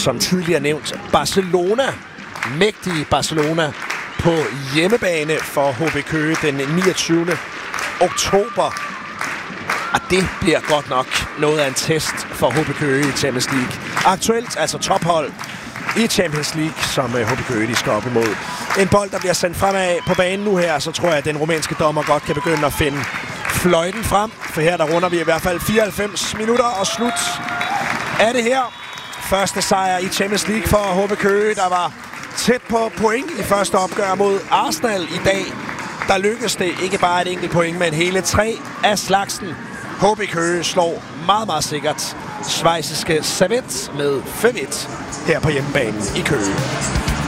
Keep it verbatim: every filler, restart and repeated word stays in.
som tidligere nævnt, Barcelona. Mægtige Barcelona på hjemmebane for H B Køge den niogtyvende oktober. Og det bliver godt nok noget af en test for H B Køge i Champions League. Aktuelt altså tophold i Champions League, som H B Køge de skal op imod. En bold, der bliver sendt fremad på banen nu her, så tror jeg, at den rumænske dommer godt kan begynde at finde fløjten frem. For her der runder vi i hvert fald fireoghalvfems minutter og slut er det her. Første sejr i Champions League for H B Køge, der var tæt på point i første opgør mod Arsenal i dag. Der lykkedes det ikke bare et enkelt point, men hele tre af slagsen. H B Køge slår meget, meget sikkert schweiziske Servette med fem et her på hjemmebanen i Køge.